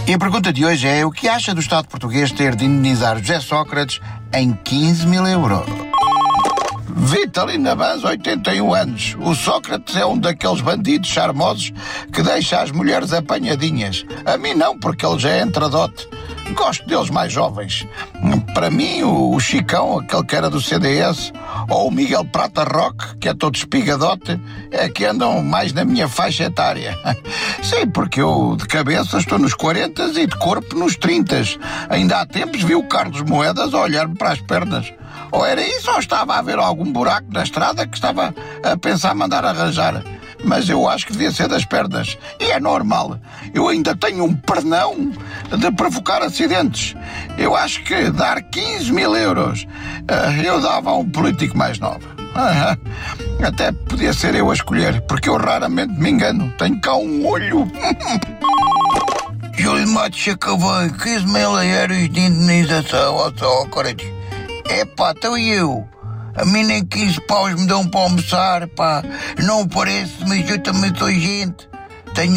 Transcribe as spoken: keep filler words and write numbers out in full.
E a pergunta de hoje é: o que acha do Estado português ter de indenizar José Sócrates em quinze mil euros? Vitalina Vaz, oitenta e um anos. O Sócrates é um daqueles bandidos charmosos que deixa as mulheres apanhadinhas. A mim não, porque ele já é entradote. Gosto deles mais jovens. Para mim, o Chicão, aquele que era do C D S, ou o Miguel Prata Roque, que é todo espigadote, é que andam mais na minha faixa etária. Sim, porque eu de cabeça estou nos quarenta e de corpo nos trinta. Ainda há tempos vi o Carlos Moedas a olhar-me para as pernas. Ou era isso, ou estava a ver algum buraco na estrada que estava a pensar mandar arranjar. Mas eu acho que devia ser das pernas. E é normal. Eu ainda tenho um pernão de provocar acidentes. Eu acho que dar quinze mil euros eu dava a um político mais novo. Até podia ser eu a escolher, porque eu raramente me engano. Tenho cá um olho. Júlio Matos Chacavém, quinze mil euros de indenização ao Sócrates. Epá, então e eu? A mim nem quinze paus me dão para almoçar, pá. Não parece, mas eu também sou gente.